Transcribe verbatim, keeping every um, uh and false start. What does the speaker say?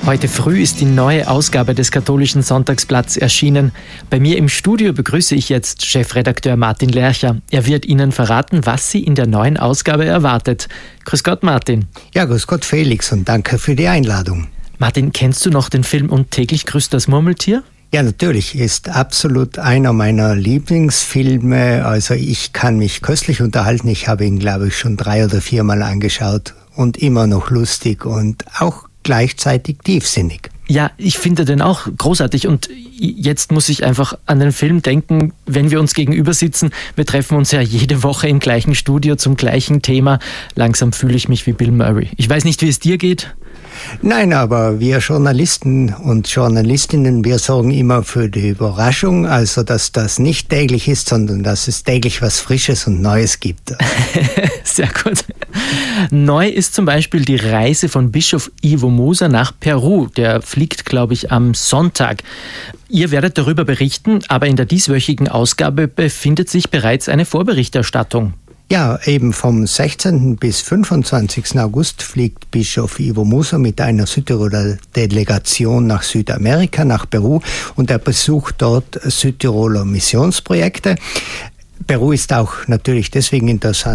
Heute früh ist die neue Ausgabe des Katholischen Sonntagsblatts erschienen. Bei mir im Studio begrüße ich jetzt Chefredakteur Martin Lercher. Er wird Ihnen verraten, was Sie in der neuen Ausgabe erwartet. Grüß Gott, Martin. Ja, grüß Gott, Felix, und danke für die Einladung. Martin, kennst du noch den Film Und täglich grüßt das Murmeltier? Ja, natürlich, ist absolut einer meiner Lieblingsfilme. Also ich kann mich köstlich unterhalten. Ich habe ihn, glaube ich, schon drei oder viermal angeschaut und immer noch lustig und auch gleichzeitig tiefsinnig. Ja, ich finde den auch großartig und jetzt muss ich einfach an den Film denken, wenn wir uns gegenüber sitzen. Wir treffen uns ja jede Woche im gleichen Studio zum gleichen Thema. Langsam fühle ich mich wie Bill Murray. Ich weiß nicht, wie es dir geht. Nein, aber wir Journalisten und Journalistinnen, wir sorgen immer für die Überraschung, also dass das nicht täglich ist, sondern dass es täglich was Frisches und Neues gibt. Sehr gut. Neu ist zum Beispiel die Reise von Bischof Ivo Moser nach Peru. Der fliegt, glaube ich, am Sonntag. Ihr werdet darüber berichten, aber in der dieswöchigen Ausgabe befindet sich bereits eine Vorberichterstattung. Ja, eben vom sechzehnten bis fünfundzwanzigsten August fliegt Bischof Ivo Moser mit einer Südtiroler Delegation nach Südamerika, nach Peru, und er besucht dort Südtiroler Missionsprojekte. Peru ist auch natürlich deswegen interessant,